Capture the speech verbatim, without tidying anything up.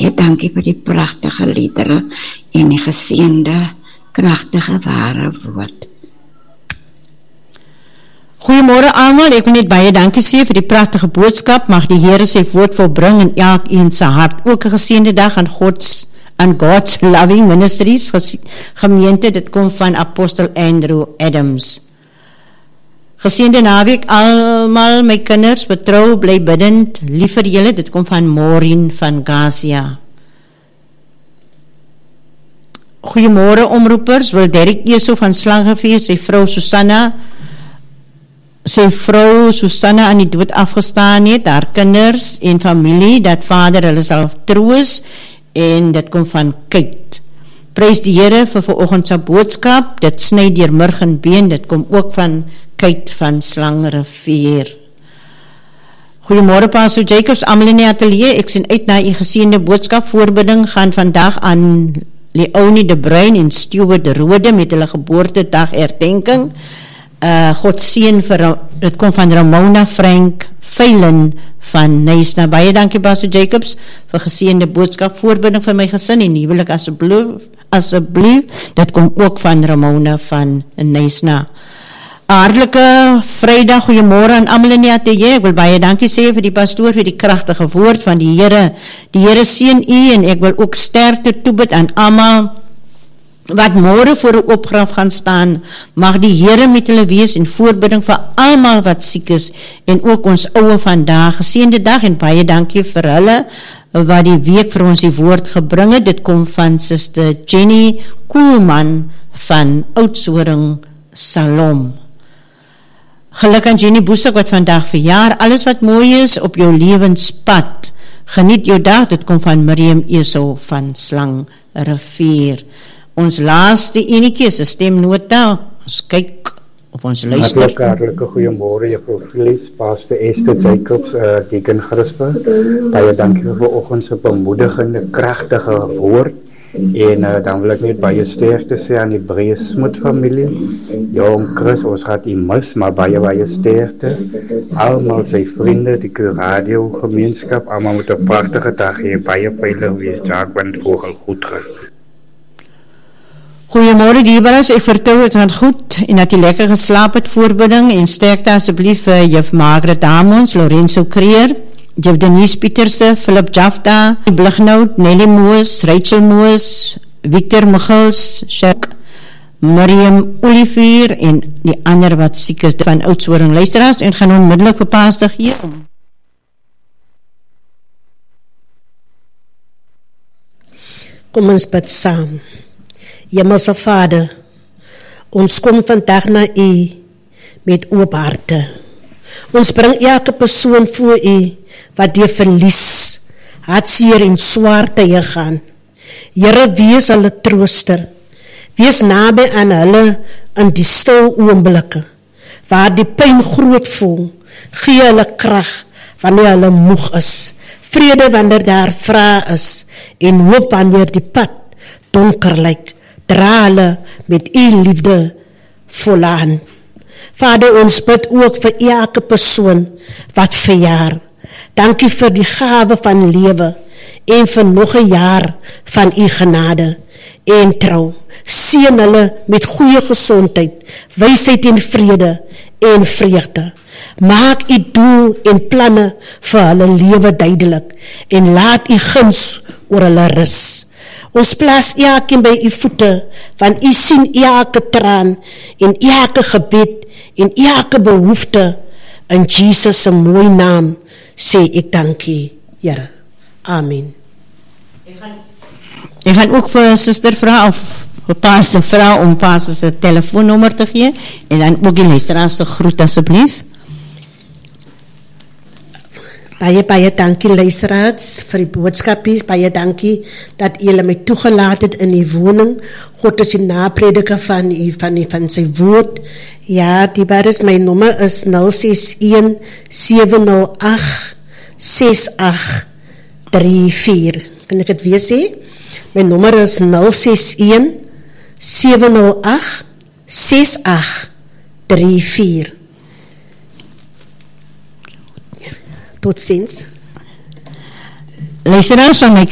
Baie dankie vir die pragtige liedere en die geseënde, kragtige, ware woord. Goeiemôre almal, ek wil net baie dankie sê vir die pragtige boodskap. Mag die Here sy woord volbring in elkeen se hart. Ook 'n geseënde dag aan Gods aan God's Loving Ministries gemeente. Dit kom van Apostel Andrew Adams. Geseënde naweek almal, my kinders, betrou, bly bidend, lief vir julle. Dit kom van Maureen van Gasia. Goeiemôre omroepers, wil Derek Eso van Slangrivier, sy vrou Susanna, sy vrou Susanna aan die dood afgestaan het, haar kinders en familie, dat Vader hulle sal troos, en dit kom van Kate. Prys die Here vir vanoggend se boodskap, dit sny deur murg en been, dit kom ook van Kate van Slangrivier. Goeiemôre Pastor Jacobs, almal in die ateljee, ek sien uit na u geseënde boodskap. Voorbidding gaan vandag aan Leonie de Bruin en Stuart de Rode met hulle geboortedag herdenking. Uh, God seën vir, dit kom van Ramona Frank Veilen van Neisna. Baie dankie Pastor Jacobs vir geseënde boodskap. Voorbidding vir my gesin en huwelik asseblief, asseblief. Dit kom ook van Ramona van Neisna. Hartlike Vrydag, goeiemôre aan almal in die ateljee. Ek wil baie dankie sê vir die pastoor vir die kragtige woord van die Here. Die Here seën u en ek wil ook sterkte toebid aan almal wat môre voor 'n opgraf gaan staan. Mag die Here met hulle wees en voorbidding vir almal wat siek is en ook ons ouwe vandag. Geseënde dag en baie dankie vir hulle wat die week vir ons die woord gebring het. Dit kom van Suster Jenny Koelman van Oudtshoorn Salom. Geluk aan Jenny Boesak wat vandag verjaar. Alles wat mooi is op jou lewenspad. Geniet jou dag. Dit kom van Miriam Eso van Slangrivier. Ons laaste enetjie is 'n stemnota. Ons kyk op ons luister. Hartlike, hartlike goeiemôre juffrou Phyllis, Pastor Esther Jacobs, uh, Deacon Grisper. Baie dankie vir vanoggend se bemoedigende, kragtige woord. En uh, dan wil ek net baie sterkte sê aan die Breë Smit familie. Jong Chris, ons gaat u mis, maar baie baie sterkte. Almal sy vriende, die radio gemeenskap, almal moet 'n pragtige dag hê, baie veilig wees, daar want het vogel goed gaan. Goeiemôre dierbres, ek vertrou het gaan goed en dat jy lekker geslaap het. Voorbidding en sterkte asseblief vir Juf Margaret Damons, Lorenzo Creer, Juf Denise Pieterse, Philip Jafta, Blignout, Nelly Moos, Rachel Moos, Victor Michels, Shek, Miriam Olivier en die ander wat siek is van Oudtshoorn luisteraars en gaan onmiddellik vir Pastor gee om. Kom ons bid saam. Hemelse Vader, ons kom vandag na U met oop harte. Ons bring elke persoon voor U wat deur verlies, hartseer en swaar tye gaan. Here, wees hulle trooster. Wees naby aan hulle in die stil oomblikke, waar die pyn groot voel. Gee hulle krag wanneer hulle moeg is, vrede wanneer daar vrae is, en hoop wanneer die pad donker lyk. Dra hulle met U liefde volaan. Vader, ons bid ook vir elke persoon wat verjaar. Dankie vir die gawe van lewe en vir nog 'n jaar van U genade en trou. Seën hulle met goeie gesondheid, wysheid en vrede en vreugde. Maak U doel en planne vir hulle lewe duidelik en laat U guns oor hulle rus. Ons plaas elkeen by U voete, want U sien elke traan en elke gebed en elke behoefte. In Jesus se mooi naam sê ek dankie, Here. Amen. Ek gaan, ek gaan ook vir suster vra of vir pastor vra om pastor se telefoonnommer te gee en dan ook die luisteraars te groet asseblief. Baie, baie dankie luisteraars vir die boodskapies, baie dankie dat julle my toegelaat het in die woning. God is die naprediker van u, van die, van sy woord. Ja, die baris, my nommer is nul ses een sewe nul agt ses agt drie vier. Kan ek het weer sê? My nommer is nul ses een sewe nul agt ses agt drie vier. Tot ziens. Luisteraars van my